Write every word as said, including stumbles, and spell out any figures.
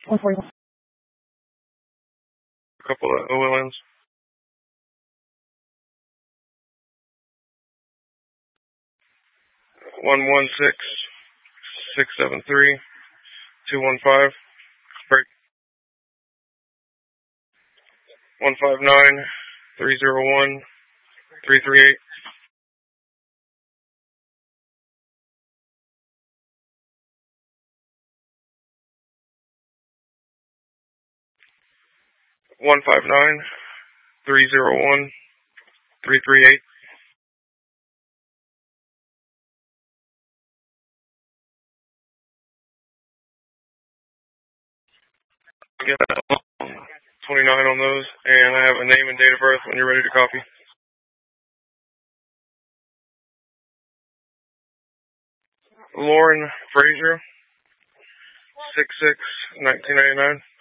one forty-one. A couple of O L Ns. one one six, six seven three, two one five. Break. one five nine, three zero one, three three eight. one five nine, three zero one, three three eight. Yeah, twenty-nine on those, and I have a name and date of birth when you're ready to copy. Lauren Frazier, six six, nineteen ninety-nine.